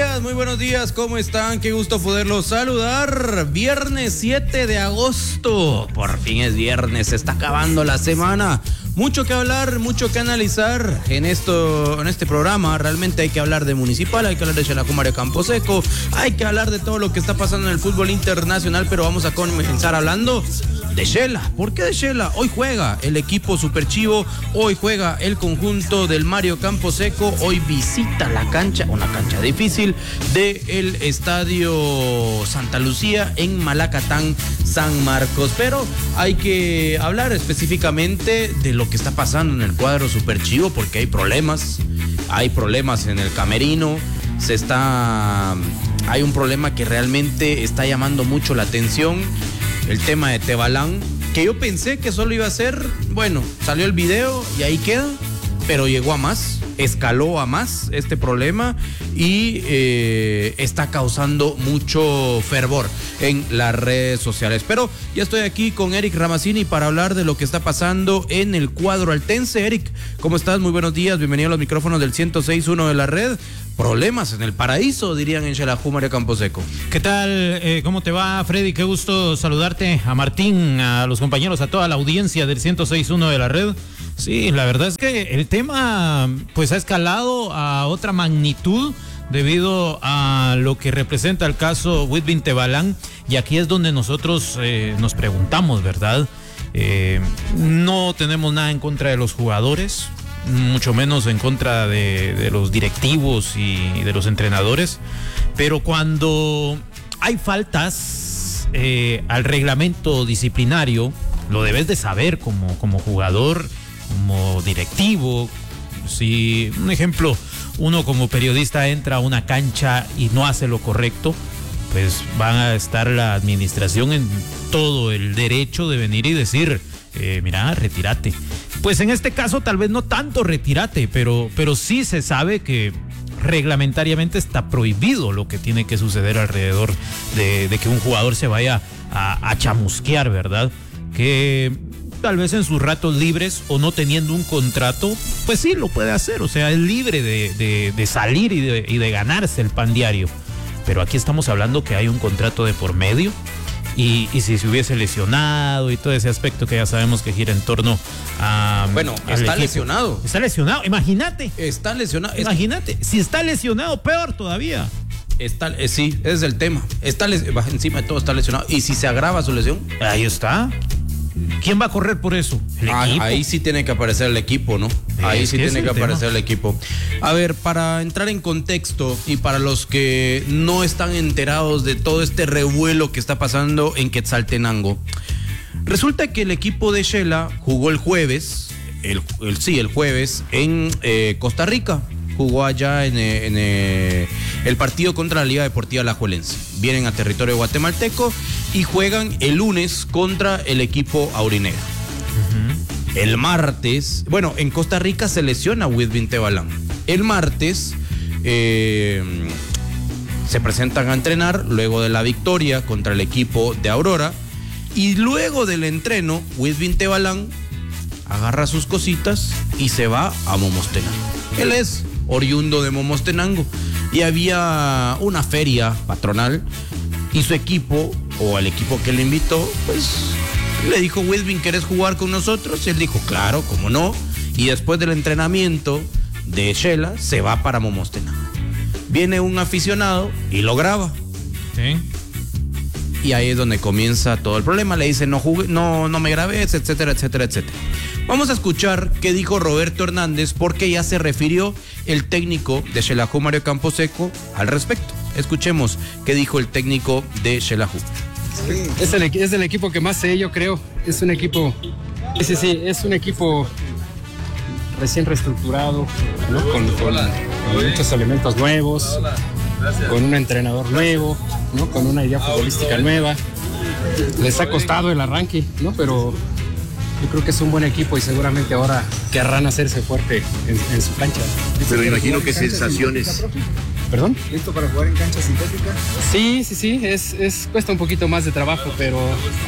buenos días, ¿cómo están? Qué gusto poderlos saludar. Viernes 7 de agosto, por fin es viernes, se está acabando la semana. Mucho que hablar, mucho que analizar en este programa. Realmente hay que hablar de Municipal, hay que hablar de Xelajú Mario Camposeco, hay que hablar de todo lo que está pasando en el fútbol internacional, pero vamos a comenzar hablando de Xela. ¿Por qué de Xela? Hoy juega el equipo Super Chivo, hoy juega el conjunto del Mario Camposeco, hoy visita la cancha, una cancha difícil, del Estadio Santa Lucía en Malacatán, San Marcos. Pero hay que hablar específicamente de lo que está pasando en el cuadro Super Chivo, porque hay problemas en el camerino, hay un problema que realmente está llamando mucho la atención. El tema de Tebalán, que yo pensé que solo iba a ser, bueno, salió el video y ahí queda, pero llegó a más, escaló a más este problema y está causando mucho fervor en las redes sociales. Pero ya estoy aquí con Eric Ramazzini para hablar de lo que está pasando en el cuadro altense. Eric, ¿cómo estás? Muy buenos días, bienvenido a los micrófonos del 106.1 de la red. Problemas en el paraíso, dirían en Xelajú Mario Camposeco. ¿Qué tal? ¿Cómo te va, Freddy? Qué gusto saludarte, a Martín, a los compañeros, a toda la audiencia del 106.1 de la red. Sí, la verdad es que el tema pues ha escalado a otra magnitud debido a lo que representa el caso Whitbin Tebalán, y aquí es donde nosotros nos preguntamos, ¿verdad? No tenemos nada en contra de los jugadores, mucho menos en contra de los directivos y de los entrenadores, pero cuando hay faltas al reglamento disciplinario, lo debes de saber como jugador, como directivo. Si, un ejemplo, uno como periodista entra a una cancha y no hace lo correcto, pues va a estar la administración en todo el derecho de venir y decir, mira, retírate. Pues en este caso tal vez no tanto retírate, pero sí se sabe que reglamentariamente está prohibido lo que tiene que suceder alrededor de que un jugador se vaya a chamusquear, ¿verdad? Que tal vez en sus ratos libres o no teniendo un contrato, pues sí lo puede hacer, o sea, es libre de salir y de ganarse el pan diario. Pero aquí estamos hablando que hay un contrato de por medio. Y si se hubiese lesionado y todo ese aspecto que ya sabemos que gira en torno a... Bueno, está lesionado. Está lesionado, imagínate. Está lesionado. Imagínate, si está lesionado, peor todavía. Sí, ese es el tema. Encima de todo está lesionado. ¿Y si se agrava su lesión? Ahí está. ¿Quién va a correr por eso? El equipo. Ahí sí tiene que aparecer el equipo, ¿no? Ahí sí tiene que aparecer el equipo. A ver, para entrar en contexto y para los que no están enterados de todo este revuelo que está pasando en Quetzaltenango, resulta que el equipo de Xela jugó el jueves, el jueves en Costa Rica. Jugó allá en el partido contra la Liga Deportiva Alajuelense. Vienen a territorio guatemalteco y juegan el lunes contra el equipo aurinegro. Uh-huh. El martes, bueno, en Costa Rica se lesiona Whitbin Tebalán. El martes se presentan a entrenar luego de la victoria contra el equipo de Aurora, y luego del entreno Whitbin Tebalán agarra sus cositas y se va a Momostenango. Él es oriundo de Momostenango y había una feria patronal y su equipo, o el equipo que le invitó, pues le dijo: Whitbin, ¿querés jugar con nosotros? Y él dijo: claro, cómo no. Y después del entrenamiento de Xela se va para Momostenango. Viene un aficionado y lo graba. Sí. Y ahí es donde comienza todo el problema. Le dice: no me grabes, etcétera, etcétera, etcétera. Vamos a escuchar qué dijo Roberto Hernández, porque ya se refirió el técnico de Xelajú Mario Camposeco al respecto. Escuchemos qué dijo el técnico de Xelajú. Es el equipo que más sé, yo creo. Es un equipo, es un equipo recién reestructurado, ¿no? Con muchos elementos nuevos, con un entrenador nuevo, ¿no? Con una idea futbolística nueva. Les ha costado el arranque, ¿no? Pero yo creo que es un buen equipo y seguramente ahora querrán hacerse fuerte en su cancha. Pero imagino que sensaciones. ¿Perdón? ¿Listo para jugar en cancha sintética? Sí, cuesta un poquito más de trabajo, pero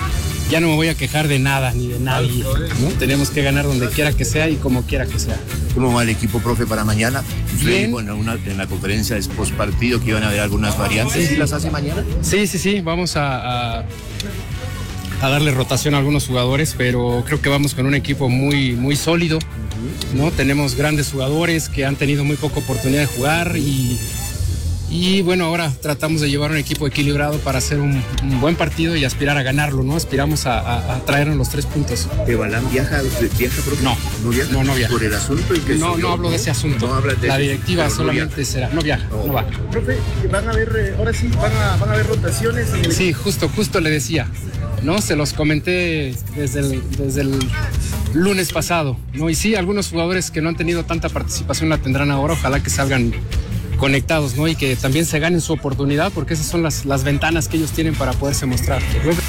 ya no me voy a quejar de nada ni de nadie, ¿no? Tenemos que ganar donde quiera que sea y como quiera que sea. ¿Cómo va el equipo, profe, para mañana? Usted Bien. dijo en la conferencia de post partido que iban a haber algunas variantes. ¿Y las hace mañana? Sí, vamos a darle rotación a algunos jugadores, pero creo que vamos con un equipo muy sólido, ¿no? Tenemos grandes jugadores que han tenido muy poca oportunidad de jugar y bueno, ahora tratamos de llevar un equipo equilibrado para hacer un buen partido y aspirar a ganarlo, ¿no? Aspiramos a traernos los 3 puntos. ¿Tebalán viaja, profe? No viaja. No viaja. ¿Por el asunto en que No hablo de ese asunto. No habla de la eso, directiva pero no solamente viaja. será. No viaja, no va. Profe, van a haber, ahora sí, van a haber rotaciones en el Sí, justo le decía, ¿no? Se los comenté desde el lunes pasado, ¿no? Y sí, algunos jugadores que no han tenido tanta participación la tendrán ahora, ojalá que salgan conectados, ¿no? Y que también se ganen su oportunidad, porque esas son las ventanas que ellos tienen para poderse mostrar.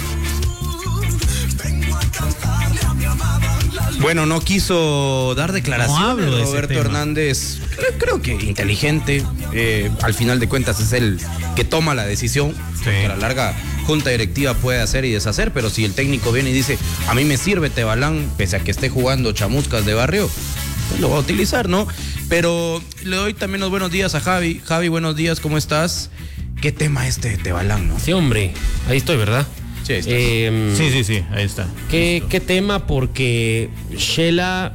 Bueno, no quiso dar declaraciones. No hablo de ese Roberto tema. Hernández, creo que inteligente. Al final de cuentas es el que toma la decisión. Sí. Que a la larga junta directiva puede hacer y deshacer, pero si el técnico viene y dice, a mí me sirve Tebalán, pese a que esté jugando chamuscas de barrio, pues lo va a utilizar, ¿no? Pero le doy también los buenos días a Javi. Javi, buenos días, ¿cómo estás? ¿Qué tema este de Tebalán, no? Sí, hombre, ahí estoy, ¿verdad? Sí, estás. Sí, ahí está. ¿Qué tema? Porque Shela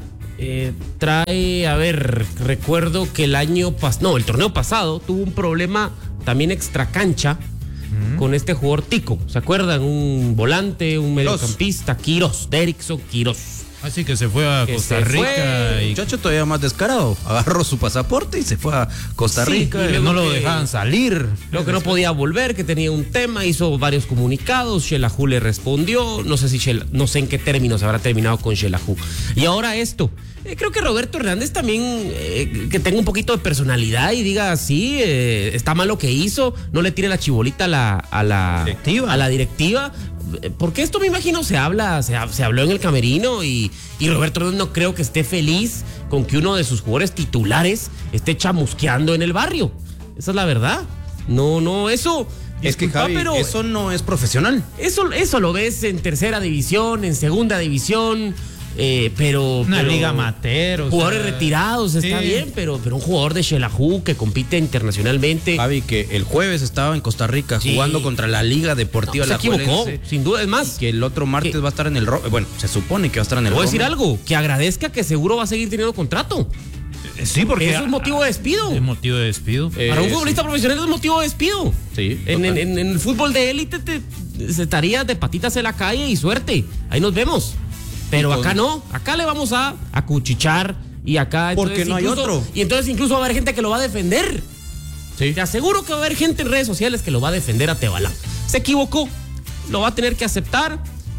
trae, a ver, recuerdo que el torneo pasado tuvo un problema también extracancha con este jugador Tico. ¿Se acuerdan? Un volante, un mediocampista, Quirós, Derrickson Quirós. Así que se fue a Que Costa se Rica fue. El y muchacho todavía más descarado. Agarró su pasaporte y se fue a Costa Sí, Rica. y que luego no lo que- dejaban salir. Luego que no podía volver, que tenía un tema, hizo varios comunicados, Shelahu le respondió, no sé en qué términos habrá terminado con Shelahu. Y ahora esto, creo que Roberto Hernández también, que tenga un poquito de personalidad y diga, sí, está mal lo que hizo, no le tire la chibolita a la directiva. Porque esto me imagino se habló en el camerino y Roberto Hernández no creo que esté feliz con que uno de sus jugadores titulares esté chamusqueando en el barrio. Esa es la verdad. No, eso. Es que, disculpa, Javi, pero eso no es profesional. eso lo ves en tercera división, en segunda división, pero. Una pero liga amateur. o Jugadores sea, retirados, está sí. bien, pero un jugador de Shelahu que compite internacionalmente. Javi, que el jueves estaba en Costa Rica Sí. jugando contra la Liga Deportiva No, se equivocó, Alajuelense, sin duda. Es más, y que el otro martes que- va a estar en el bueno, se supone que va a estar en el te voy a decir Roma. algo, que agradezca que seguro va a seguir teniendo contrato. Sí, porque Eso es motivo de despido. Es motivo de despido. Para un futbolista profesional es motivo de despido. Sí, En total. el fútbol de élite se estaría de patitas en la calle y suerte. Ahí nos vemos. Pero Y con- acá no. Acá le vamos a acuchichar y acá. Porque entonces no hay incluso- otro. Y entonces incluso va a haber gente que lo va a defender. Sí. Te aseguro que va a haber gente en redes sociales que lo va a defender a Tebalán. Se equivocó. Lo va a tener que aceptar.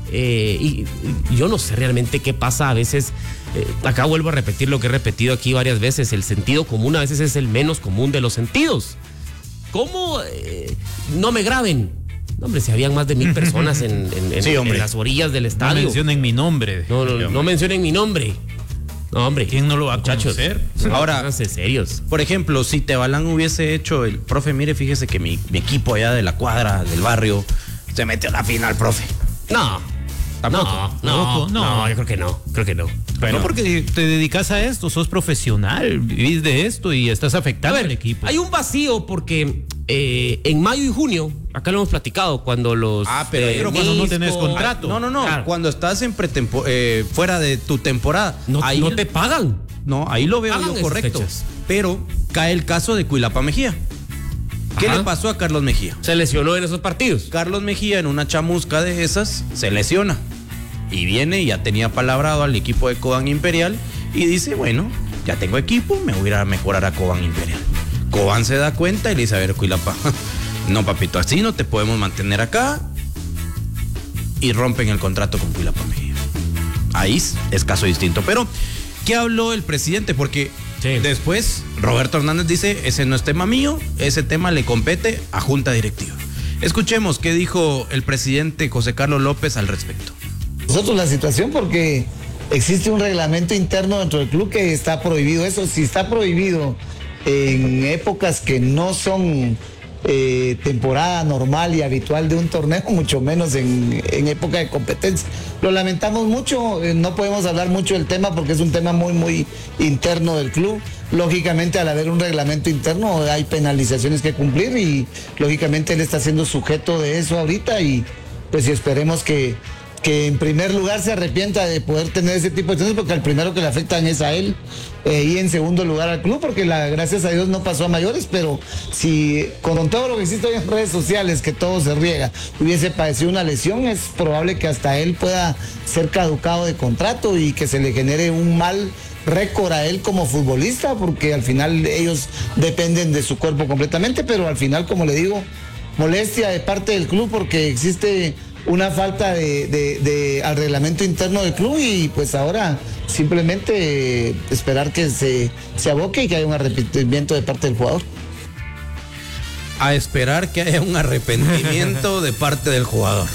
Y yo no sé realmente qué pasa a veces. Acá vuelvo a repetir lo que he repetido aquí varias veces. El sentido común a veces es el menos común de los sentidos. ¿Cómo no me graben? No, hombre, si habían más de 1000 personas en Sí, hombre. las orillas del No estadio. mencionen mi nombre. No mencionen mi nombre. No, hombre. ¿Quién no lo va a Muchachos, conocer? Ahora- pónganse serios. Por ejemplo, si Tebalán hubiese hecho el profe, mire, fíjese que mi equipo allá de la cuadra, del barrio, se metió a la final, profe. No. Tampoco. No, yo creo que no. Creo que no. No, porque te dedicas a esto, sos profesional, vivís de esto y estás A afectando ver, al equipo. hay un vacío porque en mayo y junio, acá lo hemos platicado, cuando los. pero cuando no tenés Misco- contrato. No. Claro. Cuando estás en fuera de tu temporada, No, ahí no te pagan. No, ahí lo veo Hagan yo esas correcto. fechas. Pero cae el caso de Cuilapa Mejía. ¿Qué Ajá. le pasó a Carlos Mejía? Se lesionó en esos partidos. Carlos Mejía en una chamusca de esas se lesiona. Y viene, ya tenía palabrado al equipo de Cobán Imperial y dice, bueno, ya tengo equipo, me voy a ir a mejorar a Cobán Imperial. Cobán se da cuenta y le dice, a ver, Cuilapa, no papito, así no te podemos mantener acá. Y rompen el contrato con Cuilapa Mejía. Ahí es caso distinto. Pero, ¿qué habló el presidente? Porque Sí. después Roberto Hernández dice, ese no es tema mío, ese tema le compete a Junta Directiva. Escuchemos qué dijo el presidente José Carlos López al respecto. Nosotros la situación porque existe un reglamento interno dentro del club que está prohibido eso. Si está prohibido en épocas que no son temporada normal y habitual de un torneo, mucho menos en época de competencia. Lo lamentamos mucho, no podemos hablar mucho del tema porque es un tema muy interno del club. Lógicamente, al haber un reglamento interno hay penalizaciones que cumplir y lógicamente él está siendo sujeto de eso ahorita y pues esperemos que en primer lugar se arrepienta de poder tener ese tipo de situaciones, porque al primero que le afectan es a él, y en segundo lugar al club, porque gracias a Dios no pasó a mayores, pero si con todo lo que existe hoy en redes sociales, que todo se riega, hubiese padecido una lesión, es probable que hasta él pueda ser caducado de contrato y que se le genere un mal récord a él como futbolista, porque al final ellos dependen de su cuerpo completamente, pero al final, como le digo, molestia de parte del club porque existe una falta al reglamento interno del club y pues ahora simplemente esperar que se aboque y que haya un arrepentimiento de parte del jugador. A esperar que haya un arrepentimiento de parte del jugador.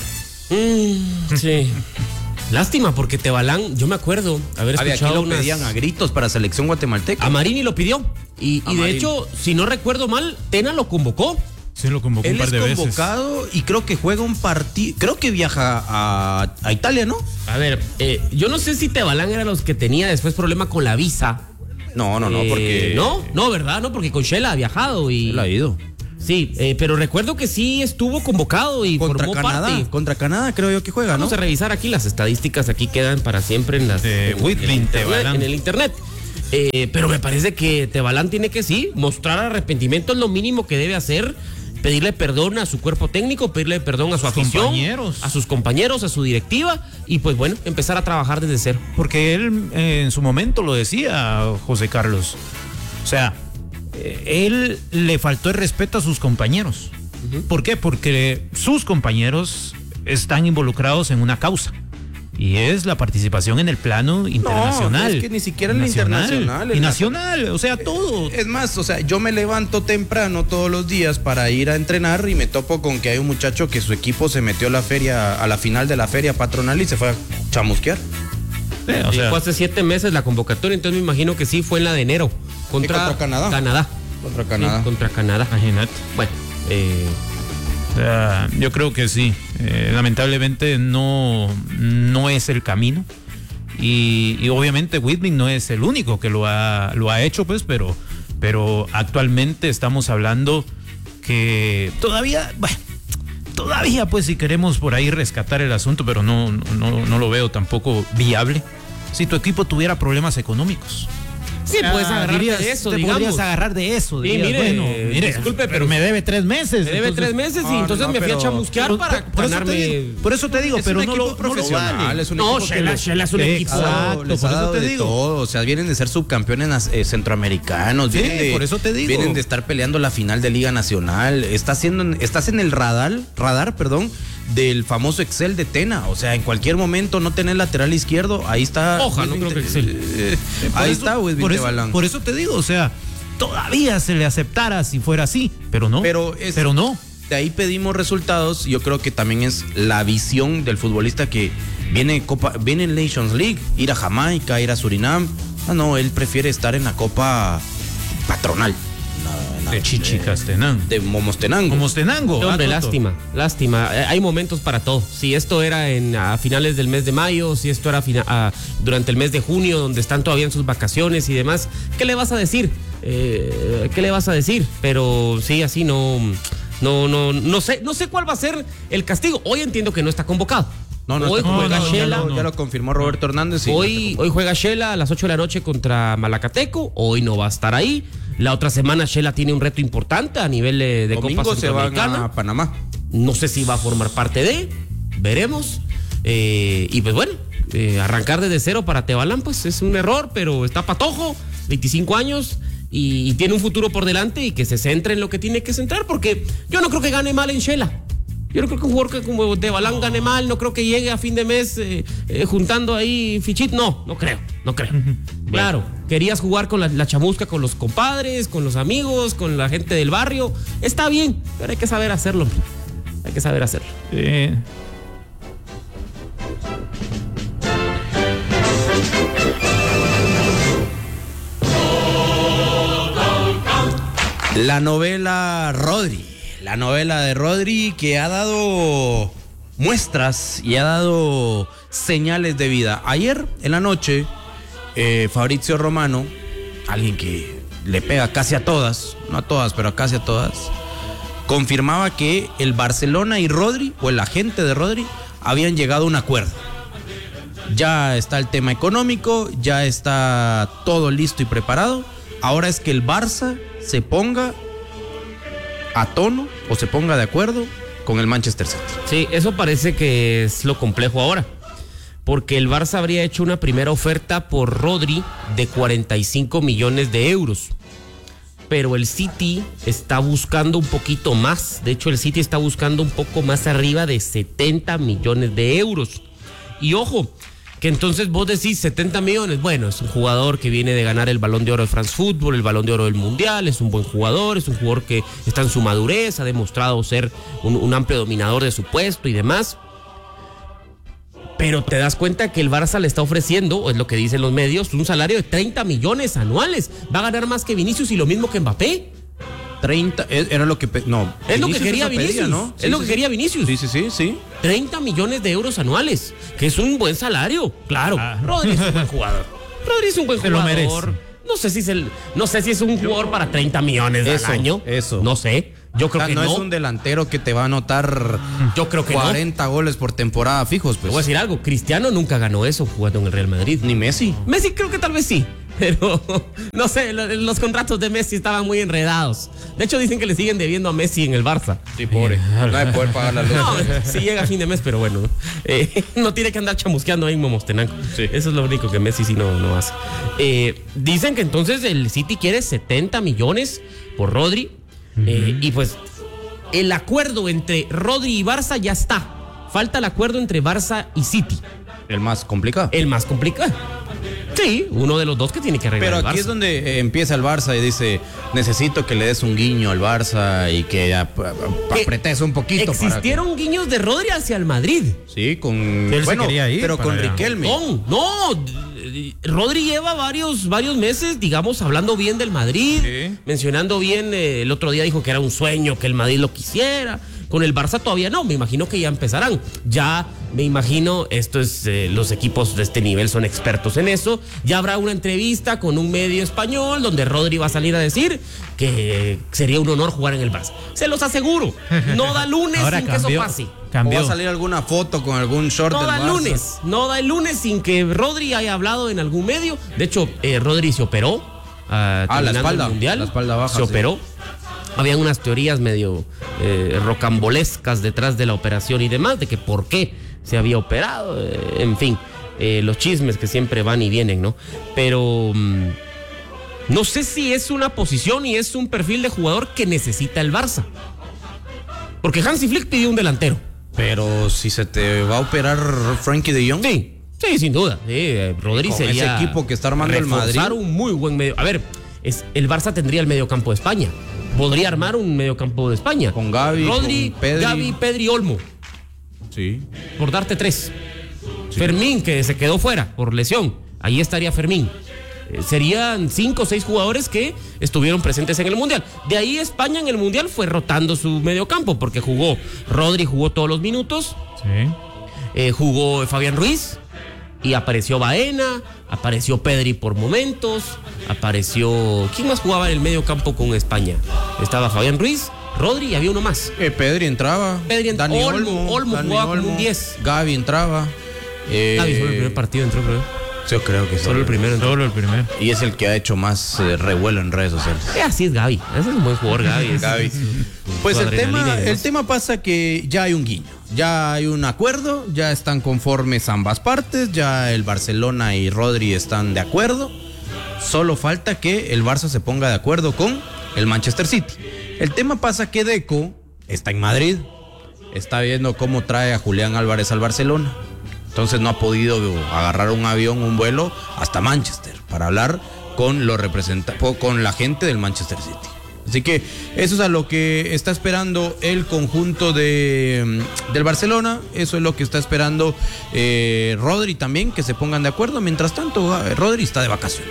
Sí. Lástima, porque Tebalán, yo me acuerdo haber escuchado aquí lo pedían a gritos para selección guatemalteca. A Marini lo pidió. Y de hecho, si no recuerdo mal, Tena lo convocó. Sí, lo convocó un par de veces. Él es convocado y creo que juega un partido, creo que viaja a Italia, ¿no? A ver, yo no sé si Tebalán era los que tenía después problema con la visa. No, porque... No, ¿verdad? No, porque con Shela ha viajado y... Él ha ido. Sí, pero recuerdo que sí estuvo convocado y formó parte. Contra Canadá creo yo que juega, Vamos a revisar aquí las estadísticas, aquí quedan para siempre en las... en el internet. Pero me parece que Tebalán tiene que mostrar arrepentimiento, es lo mínimo que debe hacer. Pedirle perdón a su cuerpo técnico, pedirle perdón a su afición, a sus compañeros, a su directiva y pues bueno, empezar a trabajar desde cero. Porque él en su momento lo decía, José Carlos. O sea, él le faltó el respeto a sus compañeros. ¿Por qué? Porque sus compañeros están involucrados en una causa. Y es la participación en el plano internacional. No, es que ni siquiera en el internacional. Y nacional, o sea, todo. Es más, o sea, yo me levanto temprano todos los días para ir a entrenar y me topo con que hay un muchacho que su equipo se metió a la final de la feria patronal y se fue a chamusquear. Fue hace 7 meses la convocatoria, entonces me imagino que sí fue en la de enero. Contra Canadá. Contra Canadá. Sí, contra Canadá. Imagínate. Bueno, yo creo que sí. Lamentablemente no es el camino. Y obviamente Whitman no es el único que lo ha hecho, pues, pero actualmente estamos hablando que todavía, pues, si queremos por ahí rescatar el asunto, pero no lo veo tampoco viable. Si tu equipo tuviera problemas económicos. Sí, puedes agarrar de eso, digamos. Podrías agarrar de eso. Sí, mire, disculpe, pero me debe 3 meses. Me debe 3 meses y entonces me fui a chamusquear para ganarme. Por eso te digo, pero no lo profesional. Es un equipo Shela es un equipo. Exacto, les ha dado de todo. O sea, vienen de ser subcampeones centroamericanos. Sí, por eso te digo. Vienen de estar peleando la final de Liga Nacional. Estás en el radar, del famoso Excel de Tena. O sea, en cualquier momento no tenés lateral izquierdo, ahí está. Ojalá, no creo que Excel. Ahí está, por eso te digo, o sea, todavía se le aceptara si fuera así, pero no. Pero no. De ahí pedimos resultados. Yo creo que también es la visión del futbolista que viene en Nations League, ir a Jamaica, ir a Surinam. No, él prefiere estar en la Copa Patronal. De Chichicastenango. De Momostenango. Hombre, lástima. Hay momentos para todo. Si esto era a finales del mes de mayo, si esto era durante el mes de junio, donde están todavía en sus vacaciones y demás, ¿qué le vas a decir? Pero sí, así no sé cuál va a ser el castigo. Hoy entiendo que no está convocado. Hoy juega Shela. Ya lo confirmó Roberto Hernández. Hoy juega Shela a las 8 de la noche contra Malacateco. Hoy no va a estar ahí. La otra semana Shela tiene un reto importante a nivel de Copa Centroamericana. Se van a Panamá. No sé si va a formar parte de. Veremos. Y pues bueno, arrancar desde cero para Tebalán, pues es un error, pero está patojo, 25 años. Y tiene un futuro por delante y que se centre en lo que tiene que centrar, porque yo no creo que gane mal en Shela. Yo no creo que un jugador como Tebalán gane mal, no creo que llegue a fin de mes juntando ahí fichit, no creo. Claro, querías jugar con la chamusca, con los compadres, con los amigos, con la gente del barrio, está bien, pero hay que saber hacerlo. La novela Rodri. La novela de Rodri, que ha dado muestras y ha dado señales de vida. Ayer en la noche, Fabrizio Romano, alguien que le pega casi a todas, no a todas, pero casi a todas, confirmaba que el Barcelona y Rodri, o el agente de Rodri, habían llegado a un acuerdo. Ya está el tema económico, ya está todo listo y preparado. Ahora es que el Barça se ponga a tono o se ponga de acuerdo con el Manchester City. Sí, eso parece que es lo complejo ahora, porque el Barça habría hecho una primera oferta por Rodri de 45 millones de euros. Pero el City está buscando un poquito más. De hecho, el City está buscando un poco más arriba de 70 millones de euros. Y ojo, que entonces vos decís 70 millones. Bueno, es un jugador que viene de ganar el Balón de Oro de France Football, el Balón de Oro del Mundial. Es un buen jugador, es un jugador que está en su madurez, ha demostrado ser un amplio dominador de su puesto y demás. Pero te das cuenta que el Barça le está ofreciendo, o es lo que dicen los medios, un salario de 30 millones anuales. Va a ganar más que Vinicius y lo mismo que Mbappé. 30, era lo que... No. Es lo que quería Vinicius, ¿no? Es lo que quería Vinicius. Sí. 30 millones de euros anuales, que es un buen salario. Claro, Rodri es un buen jugador. Rodri es un buen jugador. Se lo merece. No sé si es un jugador para 30 millones al año. Eso. No sé. Yo creo que no. No es un delantero que te va a anotar yo creo que 40 goles por temporada fijos. Pues. Te voy a decir algo, Cristiano nunca ganó eso jugando en el Real Madrid. Ni Messi. Messi creo que tal vez sí, pero no sé, los contratos de Messi estaban muy enredados. De hecho dicen que le siguen debiendo a Messi en el Barça. Sí, pobre. No hay poder pagar la luz. No, sí llega a fin de mes, pero bueno, no tiene que andar chamusqueando ahí en Momostenango. Sí. Eso es lo único que Messi sí no hace. Dicen que entonces el City quiere 70 millones por Rodri. Y pues el acuerdo entre Rodri y Barça ya está. Falta el acuerdo entre Barça y City. El más complicado. Sí, uno de los dos que tiene que arreglar. Pero aquí el Barça. es donde empieza el Barça y dice, necesito que le des un guiño al Barça y que apretes un poquito. Existieron guiños de Rodri hacia el Madrid. Sí, con... Él se quería ir pero con Riquelme. No, Rodri lleva varios meses, digamos, hablando bien del Madrid, mencionando bien, el otro día dijo que era un sueño que el Madrid lo quisiera. Con el Barça todavía no, me imagino que ya empezarán. Ya me imagino, los equipos de este nivel son expertos en eso. Ya habrá una entrevista con un medio español donde Rodri va a salir a decir que sería un honor jugar en el Barça. Se los aseguro, no da lunes sin que eso pase. O va a salir alguna foto con algún short del Barça. No da el lunes sin que Rodri haya hablado en algún medio. De hecho, Rodri se operó. La espalda. El mundial, la espalda baja. Se operó. Habían unas teorías medio rocambolescas detrás de la operación y demás, de que por qué se había operado, en fin, los chismes que siempre van y vienen, ¿no? Pero no sé si es una posición y es un perfil de jugador que necesita el Barça. Porque Hansi Flick pidió un delantero. Pero si se te va a operar Frenkie de Jong. Sí, sin duda. Rodri sería ese equipo que está armando el Madrid. Un muy buen medio. A ver, el Barça tendría el mediocampo de España. Podría armar un mediocampo de España. Con Gavi, Rodri, con Pedri. Gavi, Pedri, Olmo. Sí. Por darte 3. Sí. Fermín, que se quedó fuera por lesión. Ahí estaría Fermín. Serían 5 o 6 jugadores que estuvieron presentes en el Mundial. De ahí España en el Mundial fue rotando su mediocampo, porque Rodri jugó todos los minutos. Sí. Jugó Fabián Ruiz. Y apareció Baena, apareció Pedri por momentos, apareció... ¿Quién más jugaba en el medio campo con España? Estaba Fabián Ruiz, Rodri y había uno más. Pedri entraba. Dani Olmo jugaba como un 10. Gavi entraba. Gavi solo el primer partido entró, creo. Yo creo que solo el primero. Y es el que ha hecho más revuelo en redes sociales. Así es Gavi. Ese es un buen jugador, Gavi. Pues el tema pasa que ya hay un guiño. Ya hay un acuerdo, ya están conformes ambas partes, ya el Barcelona y Rodri están de acuerdo. Solo falta que el Barça se ponga de acuerdo con el Manchester City. El tema pasa que Deco está en Madrid, está viendo cómo trae a Julián Álvarez al Barcelona. Entonces no ha podido agarrar un avión, un vuelo hasta Manchester para hablar con con la gente del Manchester City. Así que eso es a lo que está esperando el conjunto del Barcelona. Eso es lo que está esperando Rodri también, que se pongan de acuerdo. Mientras tanto, Rodri está de vacaciones.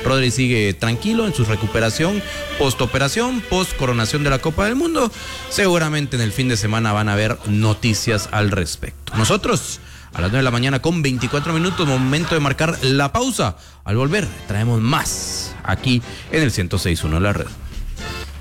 Rodri sigue tranquilo en su recuperación, postoperación, post coronación de la Copa del Mundo. Seguramente en el fin de semana van a haber noticias al respecto. Nosotros, a las 9 de la mañana con 24 minutos, momento de marcar la pausa. Al volver, traemos más aquí en el 106.1 de la Red.